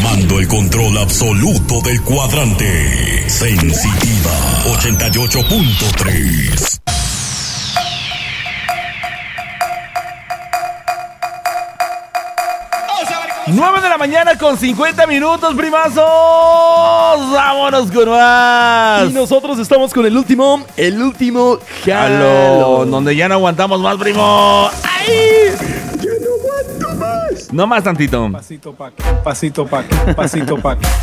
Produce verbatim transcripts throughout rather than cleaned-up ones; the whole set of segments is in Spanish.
Tomando el control absoluto del cuadrante. Sensitiva ochenta y ocho punto tres. nueve de la mañana con cincuenta minutos, primazos. Vámonos con más. Y nosotros estamos con el último, el último jalo, donde ya no aguantamos más, primo. ¡Ay! Ya no aguanto más. No más tantito. Pasito pa' aquí, pasito pa' aquí, pasito pa' aquí.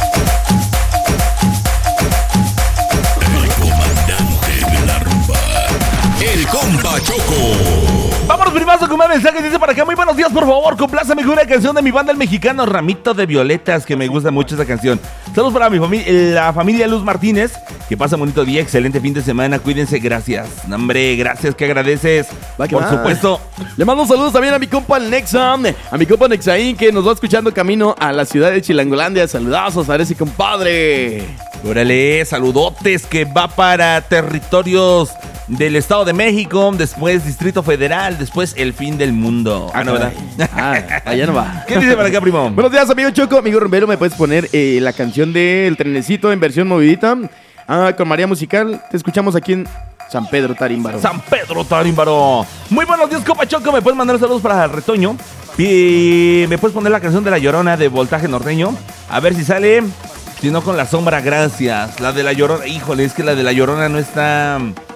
El comandante de la rumba, el compa Choco. Vámonos, primazo, con más mensajes. Dice para acá: muy buenos días, por favor, compláceme con una canción de mi banda El Mexicano, Ramito de Violetas, que me gusta mucho esa canción. Saludos para mi familia, la familia Luz Martínez. Que pasa un bonito día, excelente fin de semana, cuídense, gracias. No, hombre, gracias, que agradeces. Va que por va. supuesto. Le mando saludos también a mi compa el Nexa, a mi compa Nexaín, que nos va escuchando camino a la ciudad de Chilangolandia. Saludazos a ese compadre. Órale, saludotes, que va para territorios del Estado de México, después Distrito Federal, después el fin del mundo. Ah, no, ¿verdad? Ah, allá no va. ¿Qué dice para acá, primo? Buenos días, amigo Choco. Amigo Rombero, ¿me puedes poner eh, la canción del trenecito en versión movidita? Ah, con María Musical. Te escuchamos aquí en San Pedro Tarímbaro. San Pedro Tarímbaro. Muy buenos días, compa Choco. ¿Me puedes mandar saludos para Retoño? Y me puedes poner la canción de La Llorona de Voltaje Norteño. A ver si sale. Si no, con La Sombra, gracias. La de La Llorona. Híjole, es que la de La Llorona no está...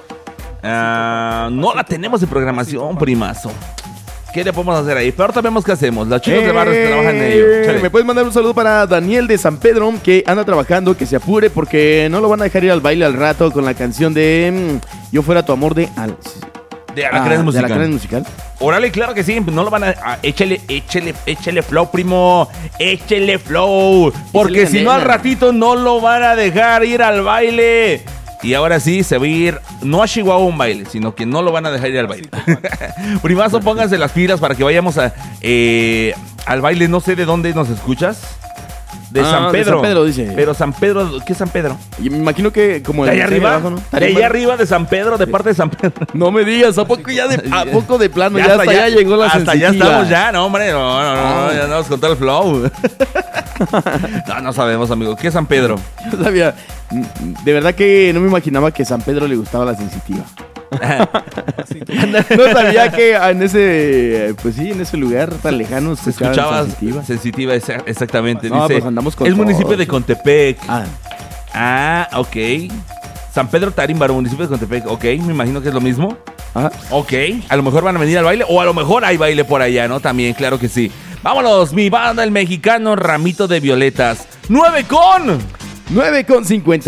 Uh, no la tenemos en programación, primazo. ¿Qué le podemos hacer ahí? Pero ahorita vemos qué hacemos. Los chicos eh, de barrios trabajan en ello. Chale. Me puedes mandar un saludo para Daniel de San Pedro, que anda trabajando, que se apure porque no lo van a dejar ir al baile al rato con la canción de mm, Yo fuera tu amor de Al De Alacranes ah, Musical. De Alacranes Musical. Órale, claro que sí. No lo van a... a échele, échele, échele flow, primo. Échele flow. Porque Échele si no, al nena. ratito no lo van a dejar ir al baile. Y ahora sí se va a ir, no a Chihuahua un baile, sino que no lo van a dejar ir al baile. Primazo, pónganse las pilas para que vayamos a, eh, al baile. No sé de dónde nos escuchas. De Ah, San de Pedro. San Pedro, dice. Pero San Pedro, ¿qué es San Pedro? Y me imagino que como De el allá de arriba. abajo, ¿no? De allá arriba de San Pedro, de parte de San Pedro. No me digas, ¿a poco ya de, a poco de plano? Ya, Ya hasta allá llegó la Hasta sensitiva. allá estamos ya, no, hombre. No, no, no, Ah. ya andamos con todo el flow. No, no sabemos, amigo. ¿Qué es San Pedro? Yo sabía, de verdad que no me imaginaba que San Pedro le gustaba la sensitiva. No sabía que en ese, pues sí, en ese lugar tan lejano se escuchaba Escuchabas sensitiva. sensitiva, esa- exactamente. No, Dice, pues andamos con es todo. municipio de Contepec. Ah, Ah, ok. San Pedro Tarímbaro, municipio de Contepec. Ok, me imagino que es lo mismo. ah. Ok, a lo mejor van a venir al baile o a lo mejor hay baile por allá, ¿no? También, claro que sí. Vámonos, mi banda El Mexicano, Ramito de Violetas. nueve con... nueve con cincuenta.